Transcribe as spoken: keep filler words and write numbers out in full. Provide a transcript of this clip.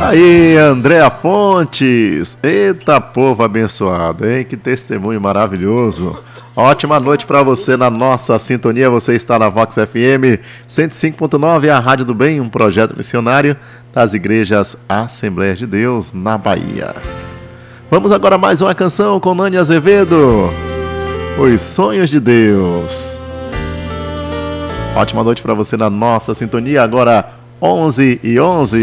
Aí, Andréa Fontes. Eita, povo abençoado, hein? Que testemunho maravilhoso. Ótima noite para você na nossa sintonia. Você está na Vox F M cento e cinco ponto nove, a Rádio do Bem, um projeto missionário das igrejas Assembleias de Deus na Bahia. Vamos agora a mais uma canção com Nani Azevedo. Os Sonhos de Deus. Ótima noite para você na nossa sintonia. Agora onze e onze.